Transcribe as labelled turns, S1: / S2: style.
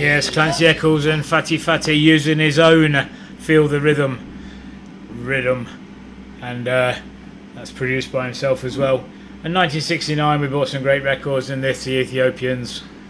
S1: Yes, Clancy Eccles and Fatty Fatty using his own Feel the Rhythm, and that's produced by himself as well. In 1969 we bought some great records, and this, the Ethiopians.